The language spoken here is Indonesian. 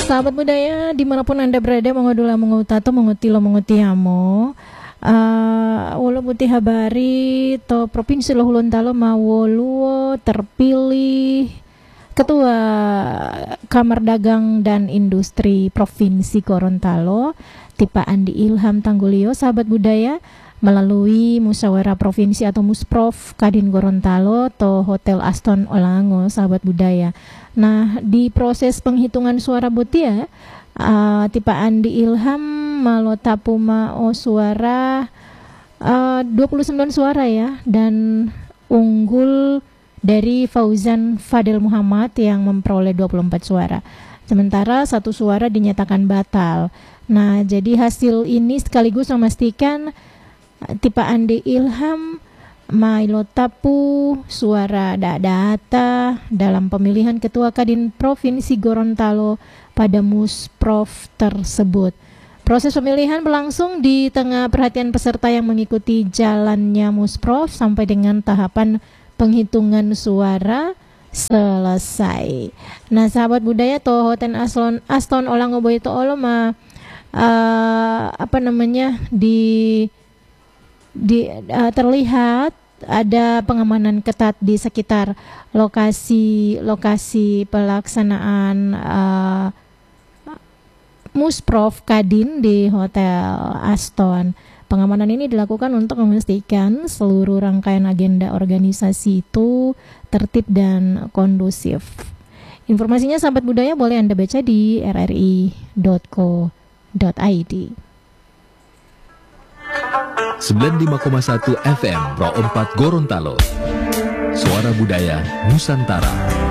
Sahabat budaya dimanapun Anda berada, mengodula mengutato mengutilo mengutiamo, ulo putih habari to provinsi Lohuluntalo mawoluo terpilih Ketua Kamar Dagang dan Industri Provinsi Gorontalo Tipa Andi Ilham Tanggulio. Sahabat budaya, melalui musyawarah provinsi atau Musprov Kadin Gorontalo atau Hotel Aston Olango, sahabat budaya. Nah, di proses penghitungan suara butia, Tipa Andi Ilham malotapuma suara 29 suara ya, dan unggul dari Fauzan Fadel Muhammad yang memperoleh 24 suara. Sementara 1 suara dinyatakan batal. Nah, jadi hasil ini sekaligus memastikan Tipa Andi Ilham mailotapu suara data dalam pemilihan Ketua Kadin Provinsi Gorontalo pada Musprov tersebut. Proses pemilihan berlangsung di tengah perhatian peserta yang mengikuti jalannya Musprov sampai dengan tahapan penghitungan suara selesai. Nah, sahabat budaya to Hotel Aston Olango Boyto Oloma terlihat ada pengamanan ketat di sekitar lokasi pelaksanaan Musprov Kadin di Hotel Aston. Pengamanan ini dilakukan untuk memastikan seluruh rangkaian agenda organisasi itu tertib dan kondusif. Informasinya sahabat budaya boleh Anda baca di rri.co.id. 95,1 FM Pro 4 Gorontalo. Suara Budaya Nusantara.